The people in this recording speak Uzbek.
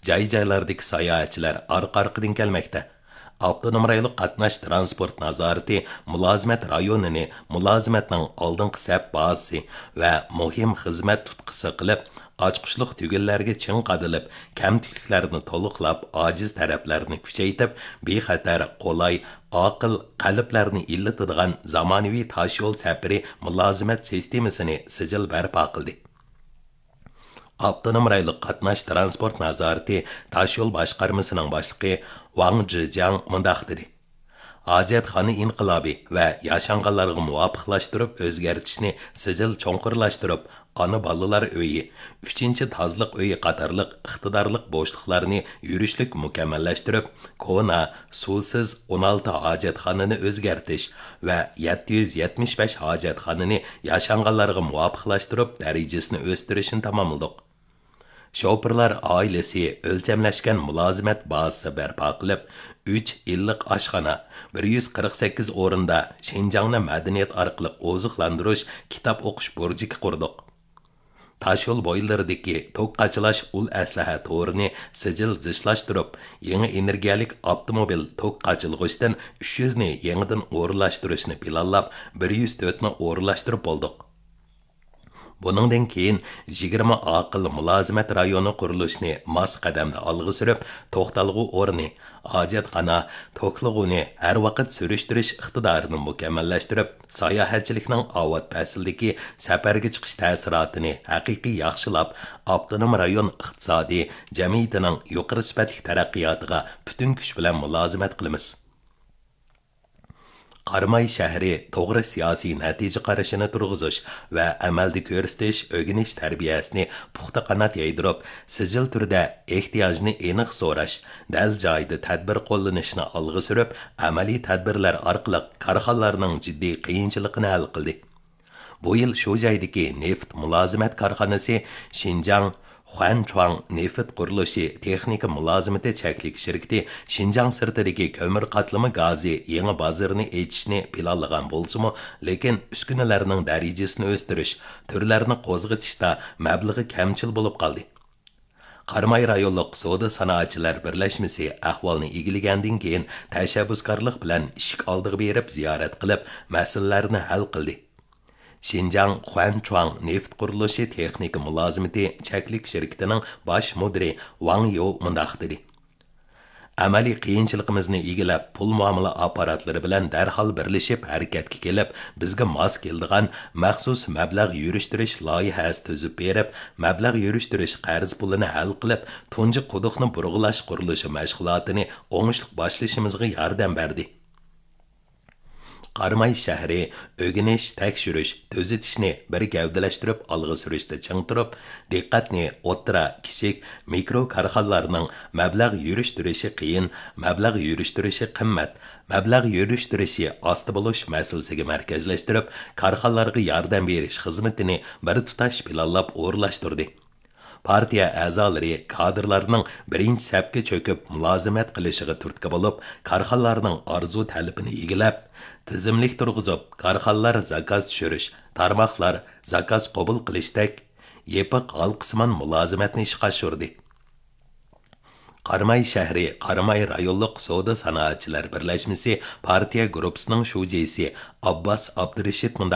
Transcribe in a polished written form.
joy-joylardagi sayohatchilar orqa-orqadan kelmoqda. Avtonom rayonluq qatnash transport nazorati mulozimat rayonini mulozimatning oldingi saf bazasi va muhim xizmat tutqisi qilib, ochqishliq tugunlarga ching qadilib, kamtikliklarni to'liqlab, ojiz taraflarni kuchaytirib, bexatar, qolay, aql qalblarni illatadigan zamonaviy tosh yo'l safari mulozimat sistemasini sijil barpo qildi. Avtonom rayonluq qatnash transport nazorati toshyo'l boshqarmasining boshlig'i Wang Zhejiang mundaq dedi. Hojatxona inqilobi va yashanganlarga muvofiqlashtirib o'zgartishni sijil cho'nqirlashtirib, ana bolalar uyi, 3-chi tozliq uyi qatorliq iqtidorliq bo'shliqlarni yurishlik mukammallashtirib, kona suvsiz 16 hojatxonani o'zgartish va 775 hojatxonani yashanganlarga muvofiqlashtirib darajasini o'stirishni tamomladik. Şoförlar ailesi ölçemleşken mülazimet bazısı berpa qilib, 3 illik aşxana, 148 o'rinda Şinjanni madaniyat orqali oziqlantirish, kitob o'qish burjiki qurdik. Toshyo'l bo'ylaridagi to'qqachilash ul aslaha to'rini sijil zishlashtirib, yangi energiyalik avtomobil to'qqachilg'ishdan 300 ni yangidan o'rinlashtirishni planlab, 104 ni o'rinlashtirib bo'ldik. Buningdan keyin 20 aql mulozimat rayoni qurilishini mos qadamda olg'a surib, to'xtalg'u o'rni, hojatxona, to'qlig'uni har vaqt surishtirish iqtidorini mukammallashtirib, sayohatchilikning avvat fasldagi safarga chiqish ta'sirotini haqiqiy yaxshilab, avtonom rayon iqtisodiy jamiyatining yuqori sifatli taraqqiyotiga butun kuch bilan mulozimat qilamiz. Qarmay shahri to'g'ri siyosiy natija qarashini turg'izish va amalda ko'rsatish o'rganish tarbiyasini puxta qanot yaydirib, sijil turda ehtiyojni aniq so'rash, dal joyda tadbir qo'llanishni olg'a surib, amaliy tadbirlar orqali korxonalarning jiddiy qiyinchiligini hal qildi. Bu yil shu joydagi neft mulozimat korxonasi Xinjiang Huanchuang neft qurilishi texnika mulozimati cheklik shirkati Xinjiang sirtidagi ko'mir qatlama gazi yangi bozorini ochishni planlagan bo'lsa-mu, lekin uskunalarning darajasini o'stirish, turlarni qo'zg'atishda mablag'i kamchil bo'lib qoldi. Qarmay rayonluq savdo sanoatchilar birlashmasi ahvolni egillagandan keyin tashabbuskorlik bilan ishik oldiga berib ziyorat qilib, masalalarni hal qildi. Xinjiang Huanchuang neft qurilishi texnika mulozimati cheklik shirkatining bosh mudiri Wang Yu mundaq dedi. Amaliy qiyinchiligimizni egilab, pul muomala apparatlari bilan darhol birlashib harakatga kelib, bizga mos keladigan maxsus mablag' yurishtirish loyihasi tuzib berib, mablag' yurishtirish qarz pulini hal qilib, tunji quduqni burg'ulash qurilishi mashg'ulotini o'ngishli boshlashimizga yordam berdi. Qarmay shahri o'rganish, tekshirish, tuzitishni bir gavdalashtirib olg'a surishda ching turib, diqqatni o'ttira, kichik, mikro korxonalarning mablag' yurishtirishi qiyin, mablag' yurishtirishi qimmat, mablag' yurishtirishi osti bo'lish masalasiga markazlashtirib, korxonalarga yordam berish xizmatini bir tutash planlab o'rlashtirdi. Partiya a'zolari kadrlarning birinchi safga cho'kib mulozimat qilishiga turtki bo'lib, korxonalarning orzu talabini egilab, tizimlik turg'izib, korxonalar zakaz tushirish, tarmoqlar zakaz qabul qilishdek yepiq halqismon mulozimatni ishga oshirdi. Qarmay shahri Qarmay rayonluq savdo sanoatchilar birlashmasi partiya guruhisining shujasi Abbos Abdurashid